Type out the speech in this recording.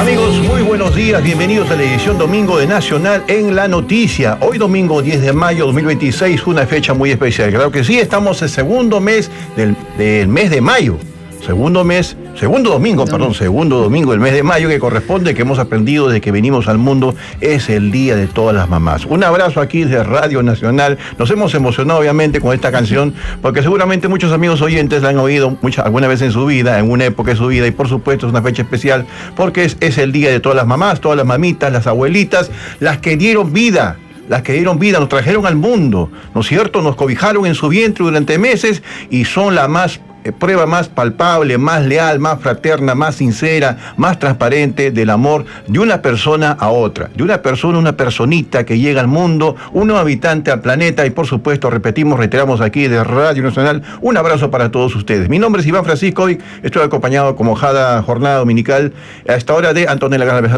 Amigos, muy buenos días, bienvenidos a la edición domingo de Nacional en la Noticia. Hoy domingo 10 de mayo 2026, una fecha muy especial. Claro que sí, estamos en el segundo mes del mes de mayo. Segundo domingo del mes de mayo, que corresponde, que hemos aprendido desde que venimos al mundo, es el Día de todas las mamás. Un abrazo aquí de Radio Nacional. Nos hemos emocionado obviamente con esta canción, porque seguramente muchos amigos oyentes la han oído alguna vez en su vida, en una época de su vida, y por supuesto es una fecha especial, porque es el Día de todas las mamás, todas las mamitas, las abuelitas, las que dieron vida, nos trajeron al mundo, ¿no es cierto? Nos cobijaron en su vientre durante meses y son la prueba más palpable, más leal, más fraterna, más sincera, más transparente del amor de una persona a otra, de una personita que llega al mundo, un nuevo habitante al planeta. Y por supuesto, reiteramos aquí de Radio Nacional, un abrazo para todos ustedes. Mi nombre es Iván Francisco y estoy acompañado como cada jornada dominical a esta hora de Antonella Galvez.